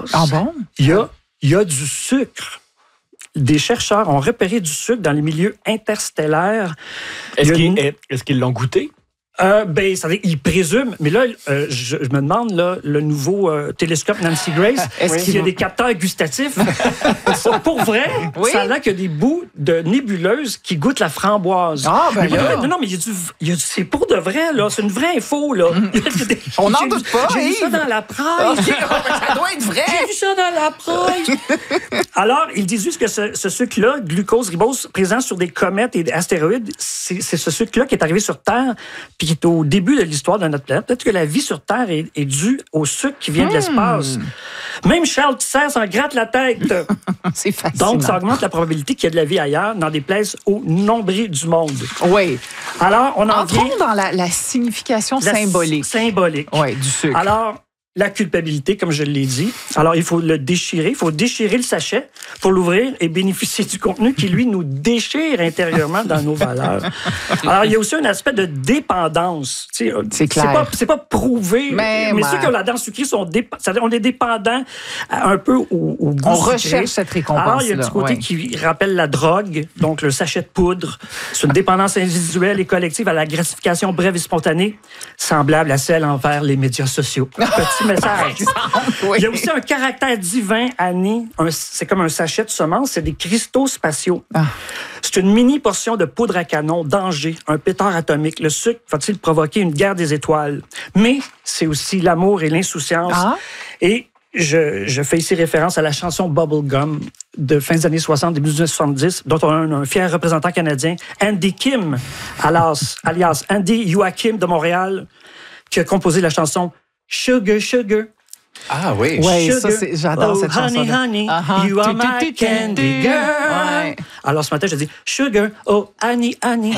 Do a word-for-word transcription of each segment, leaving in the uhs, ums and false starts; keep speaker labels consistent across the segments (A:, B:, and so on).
A: passe.
B: Ah bon?
A: Il y a, il y a du sucre. Des chercheurs ont repéré du sucre dans les milieux interstellaires.
C: Est-ce
A: Il y a
C: qu'ils
A: une-
C: est-ce qu'ils l'ont goûté?
A: Euh, ben, ça veut dire, ils présument, mais là, euh, je, je me demande, là, le nouveau euh, télescope Nancy Grace, est-ce qu'il y a des capteurs gustatifs? Ça, pour vrai,
B: Oui.
A: ça a l'air qu'il y a des bouts de nébuleuses qui goûtent la framboise.
B: Ah, ben
A: Mais il y a-
B: là.
A: non, non, mais il y a du, il y a du- c'est pour de vrai, là. C'est une vraie info, là.
B: On n'en
A: J'ai
B: doute
A: vu-
B: pas,
A: J'ai vu ça
B: Yves.
A: dans la presse.
B: Ça doit être vrai!
A: J'ai vu ça dans la presse. Alors, ils disent juste que ce, ce sucre-là, glucose, ribose, présent sur des comètes et des astéroïdes, c'est c'est ce sucre-là qui est arrivé sur Terre puis qui est au début de l'histoire de notre planète. Peut-être que la vie sur Terre est, est due au sucre qui vient de l'espace. Même Charles Tisser s'en gratte la tête.
B: C'est fascinant.
A: Donc, ça augmente la probabilité qu'il y ait de la vie ailleurs, dans des places au nombril du monde.
B: Oui.
A: Alors, on en vient...
B: Entrons dans la, la signification
A: la
B: symbolique.
A: Symbolique.
B: Oui, du sucre.
A: Alors, la culpabilité, comme je l'ai dit. Alors, il faut le déchirer. Il faut déchirer le sachet pour l'ouvrir et bénéficier du contenu qui, lui, nous déchire intérieurement dans nos valeurs. Alors, il y a aussi un aspect de dépendance. Tu sais,
B: C'est clair.
A: C'est pas, c'est pas prouvé,
B: Mais
A: mais,
B: ouais.
A: ceux qui ont la dent sucrée sont dép- c'est-à-dire, on est dépendant un peu au, au goût
B: On
A: sucré.
B: recherche cette récompense-là,
A: Alors, il y a un petit côté
B: ouais.
A: qui rappelle la drogue, donc le sachet de poudre. C'est une dépendance individuelle et collective à la gratification brève et spontanée, semblable à celle envers les médias sociaux. Petit message.
B: Oui.
A: Il y a aussi un caractère divin, Annie. Un- C'est comme un sachet de semences, c'est des cristaux spatiaux.
B: Ah.
A: C'est une mini portion de poudre à canon, danger, un pétard atomique. Le sucre va-t-il provoquer une guerre des étoiles? Mais c'est aussi l'amour et l'insouciance.
B: Ah.
A: Et je, je fais ici référence à la chanson Bubblegum de fin des années soixante, début des années soixante-dix, dont on a un, un fier représentant canadien, Andy Kim, alias, alias Andy Joachim de Montréal, qui a composé la chanson Sugar, Sugar.
D: Ah oui.
B: Oui,
A: Sugar.
B: ça, c'est- j'adore
A: Oh,
B: cette
A: honey,
B: chanson-là.
A: honey,
B: Uh-huh.
A: you are
B: Tu, tu,
A: my
B: tu, tu,
A: candy
B: tu.
A: girl.
B: Ouais.
A: Alors, ce matin, je dis Sugar, oh, honey, honey.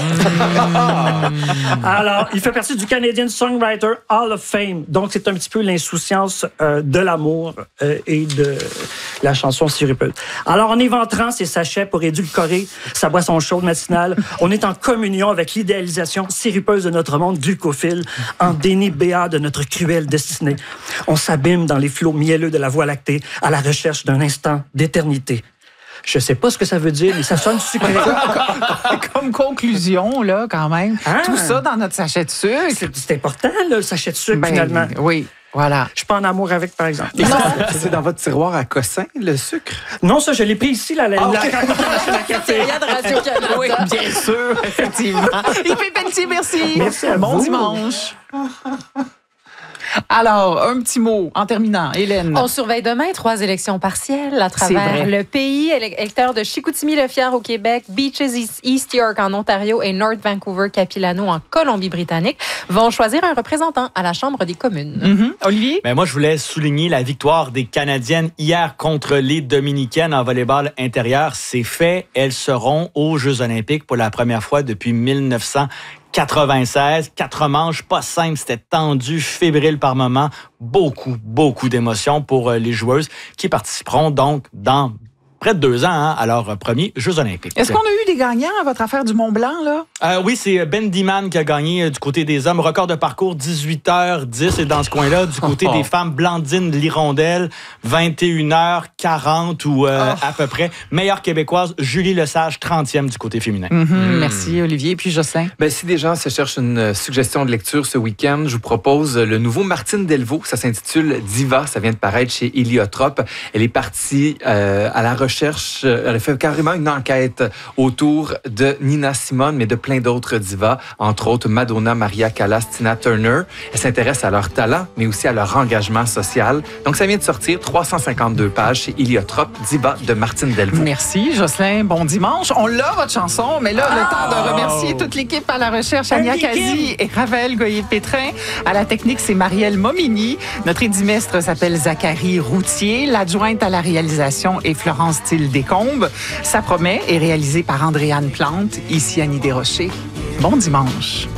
A: Alors, il fait partie du Canadian Songwriter Hall of Fame. Donc, c'est un petit peu l'insouciance euh, de l'amour euh, et de la chanson sirupeuse. Alors, en éventrant ces sachets pour édulcorer sa boisson chaude matinale, on est en communion avec l'idéalisation sirupeuse de notre monde glucophile, en déni béat de notre cruelle destinée. On s'abîme dans les flots mielleux de la Voie lactée à la recherche d'un instant d'éternité. Je sais pas ce que ça veut dire, mais ça sonne sucré.
B: Comme conclusion, là, quand même.
A: Ah.
B: Tout ça dans notre sachet de sucre.
A: C'est c'est important, là, le sachet de sucre,
B: Ben,
A: finalement.
B: oui, voilà.
A: Je suis pas en amour avec, par exemple.
D: Et ça, c'est dans votre tiroir à cossin, le sucre?
A: Non, ça, je l'ai pris ici, là, la,
D: Ah,
A: la,
D: ok.
A: la, la café.
B: de Radio-Canada. Oui, bien sûr, effectivement. Yves Pelletier, merci.
A: Merci à
B: Bon
A: vous.
B: dimanche. Alors, un petit mot en terminant. Hélène.
E: On surveille demain trois élections partielles à travers
B: vrai.
E: le pays. Élec- Électeurs de Chicoutimi-Le-Fier au Québec, Beaches East- East York en Ontario et North Vancouver-Capilano en Colombie-Britannique vont choisir un représentant à la Chambre des communes.
B: Mhm. Olivier?
C: Ben moi, je voulais souligner la victoire des Canadiennes hier contre les Dominicaines en volleyball intérieur. C'est fait. Elles seront aux Jeux olympiques pour la première fois depuis mille neuf cent quatre-vingt-seize. Quatre manches, pas simple, c'était tendu, fébrile par moment. Beaucoup, beaucoup d'émotions pour euh, les joueuses qui participeront donc dans près de deux ans hein, à leur premier Jeux olympiques.
B: Est-ce qu'on a eu des gagnants à votre affaire du Mont-Blanc, là?
C: Euh, oui, c'est Ben Diman qui a gagné euh, du côté des hommes. Record de parcours, dix-huit heures dix. Et dans ce coin-là, du côté des femmes, Blandine Lirondelle, vingt et une heures quarante ou euh,
B: Oh.
C: à peu près. Meilleure québécoise, Julie Lesage, trentième du côté féminin.
B: Mhm. Merci, Olivier. Puis Jocelyn?
D: Ben, si des gens se cherchent une euh, suggestion de lecture ce week-end, je vous propose euh, le nouveau Martine Delvaux. Ça s'intitule Diva. Ça vient de paraître chez Héliotrope. Elle est partie euh, à la recherche. euh, Elle a fait carrément une enquête autour de Nina Simone, mais de plein d'autres divas, entre autres Madonna, Maria Callas, Tina Turner. Elle s'intéresse à leur talent, mais aussi à leur engagement social. Donc, ça vient de sortir, trois cent cinquante-deux pages chez Héliotrope, Diva de Martine Delvaux.
B: Merci, Jocelyn. Bon dimanche. On l'a, votre chanson, mais là, le temps de remercier toute l'équipe à la recherche, Ania Kazi et Raphaël Goyer-Pétrin. À la technique, c'est Marielle Momini. Notre édimestre s'appelle Zachary Routier. L'adjointe à la réalisation est Florence Thiel-Descombes. Ça promet est réalisé par Andréane Plante. Ici Annie Desrochers. Bon dimanche.